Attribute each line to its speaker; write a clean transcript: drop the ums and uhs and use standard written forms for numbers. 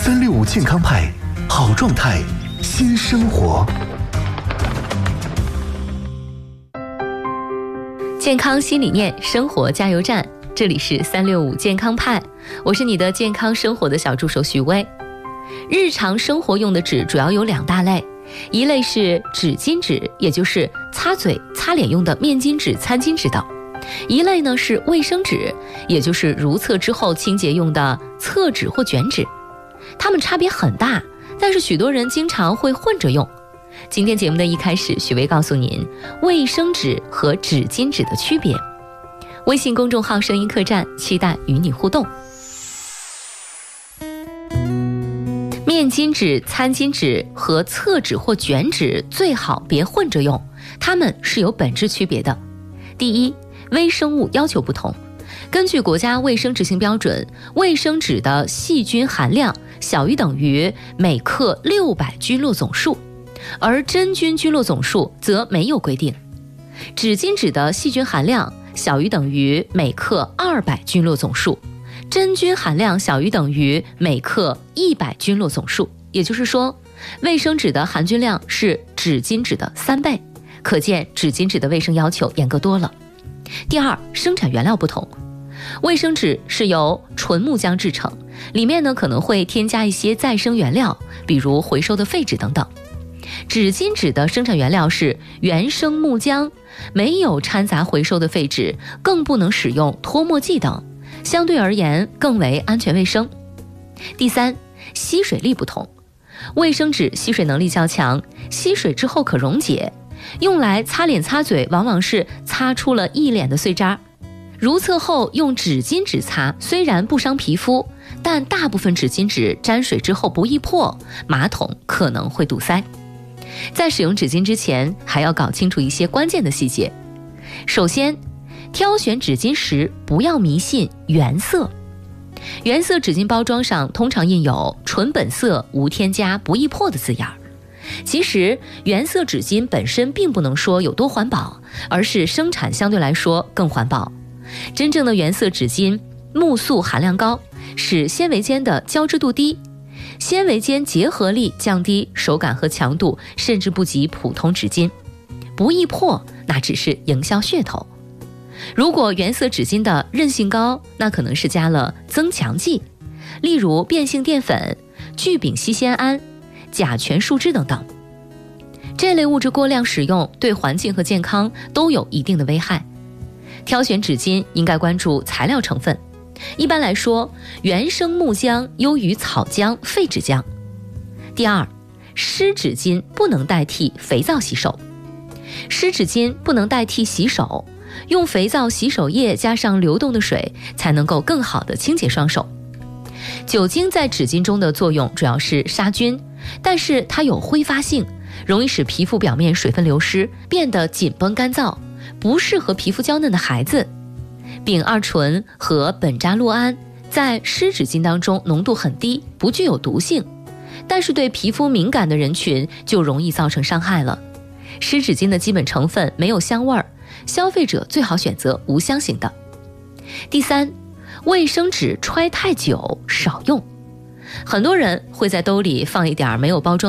Speaker 1: 365健康派，好状态，新生活。
Speaker 2: 健康新理念，生活加油站。这里是365健康派，我是你的健康生活的小助手许巍。日常生活用的纸主要有2大类，一类是纸巾纸，也就是擦嘴、擦脸用的面巾纸、餐巾纸等；一类呢是卫生纸，也就是如厕之后清洁用的厕纸或卷纸。它们差别很大，但是许多人经常会混着用。今天节目的一开始，许巍告诉您卫生纸和纸巾纸的区别。微信公众号声音客栈，期待与你互动。面巾纸、餐巾纸和厕纸或卷纸最好别混着用，它们是有本质区别的。第一，微生物要求不同。根据国家卫生执行标准，卫生纸的细菌含量小于等于每克600菌落总数，而真菌菌落总数则没有规定。纸巾纸的细菌含量小于等于每克200菌落总数，真菌含量小于等于每克100菌落总数，也就是说，卫生纸的含菌量是纸巾纸的3倍，可见纸巾纸的卫生要求严格多了。第二，生产原料不同。卫生纸是由纯木浆制成，里面呢可能会添加一些再生原料，比如回收的废纸等等。纸巾纸的生产原料是原生木浆，没有掺杂回收的废纸，更不能使用脱墨剂等，相对而言更为安全卫生。第三，吸水力不同。卫生纸吸水能力较强，吸水之后可溶解，用来擦脸擦嘴往往是擦出了一脸的碎渣。如厕后用纸巾纸擦，虽然不伤皮肤，但大部分纸巾纸沾水之后不易破，马桶可能会堵塞。在使用纸巾之前，还要搞清楚一些关键的细节。首先，挑选纸巾时不要迷信原色。原色纸巾包装上通常印有纯本色、无添加、不易破的字样。其实原色纸巾本身并不能说有多环保，而是生产相对来说更环保。真正的原色纸巾木素含量高，使纤维间的胶质度低，纤维间结合力降低，手感和强度甚至不及普通纸巾。不易破那只是营销噱头。如果原色纸巾的韧性高，那可能是加了增强剂，例如变性淀粉、聚丙烯酰胺、甲醛树脂等等。这类物质过量使用对环境和健康都有一定的危害。挑选纸巾应该关注材料成分，一般来说，原生木浆优于草浆、废纸浆。第二，湿纸巾不能代替肥皂洗手。湿纸巾不能代替洗手，用肥皂洗手液加上流动的水，才能够更好的清洁双手。酒精在纸巾中的作用主要是杀菌，但是它有挥发性，容易使皮肤表面水分流失，变得紧绷干燥，不适合皮肤娇嫩的孩子。丙二醇和苯扎洛胺在湿纸巾当中浓度很低，不具有毒性，但是对皮肤敏感的人群就容易造成伤害了。湿纸巾的基本成分没有香味儿，消费者最好选择无香型的。第三，卫生纸揣太久少用。很多人会在兜里放一点没有包装